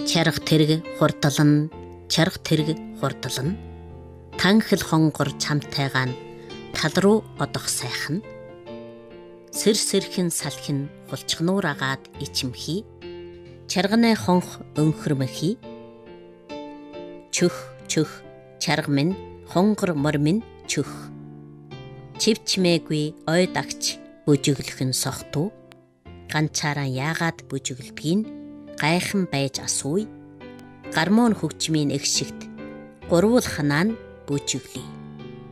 Чарга тэрэг хурдлан, чарга тэрэг хурдлан. Танхил хонгор чамтайгаан тал руу одох сайхан. Сэр сэрхэн салхин хулчгнуур агаад ичимхий. Чарганай хонх өнхөрмөхий. Чөх чөх чарга минь хонгор мор минь чөх. Чивчмээгүй ой дагч бүжиглэх нь сохтуу. Ганчаараа яагаад бүжиглдгийг гайхан байж асууя. Гармон хөгжмийн эх шигт гурвуул ханаа нь бүжиглэе.